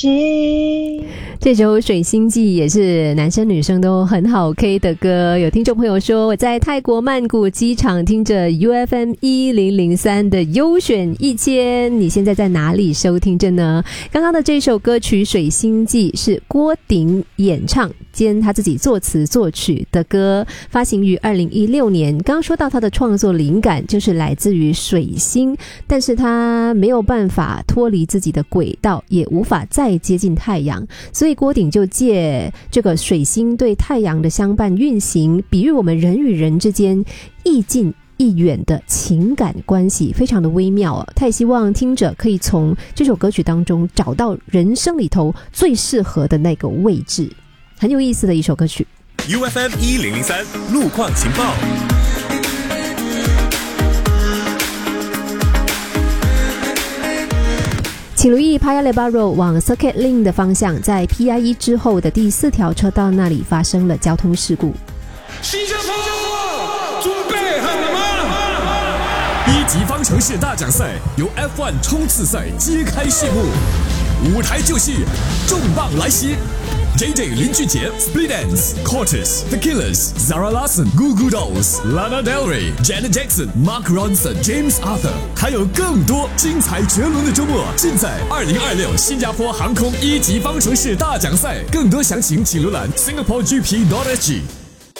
这首《水星记》也是男生女生都很好 K 的歌。有听众朋友说，我在泰国曼谷机场听着 UFM 1003的优选1000，你现在在哪里收听着呢？刚刚的这首歌曲《水星记》是郭顶演唱兼他自己作词作曲的歌，发行于2016年。刚刚说到他的创作灵感就是来自于水星，但是他没有办法脱离自己的轨道，也无法再接近太阳，所以郭顶就借这个水星对太阳的相伴运行，比喻我们人与人之间亦近亦远的情感关系，非常的微妙啊。他也希望听者可以从这首歌曲当中找到人生里头最适合的那个位置，很有意思的一首歌曲。 UFM 1003路况情报。 请留意 Paya Lebar Road 往 Circuit Link 的方向，在 PI1 之后的第4条车道那里发生了交通事故。 新加坡准备好了吗？ 一级方程式大奖赛由 F1 冲刺赛揭开序幕，舞台就绪，重磅来袭。JJ 林俊杰 Split Enz Cortez The Killers Zara Larsson Goo Goo Dolls Lana Del Rey Janet Jackson Mark Ronson James Arthur， 还有更多精彩绝伦的周末，尽在2026新加坡航空一级方程式大奖赛。更多详情请浏览 singaporegp.sg。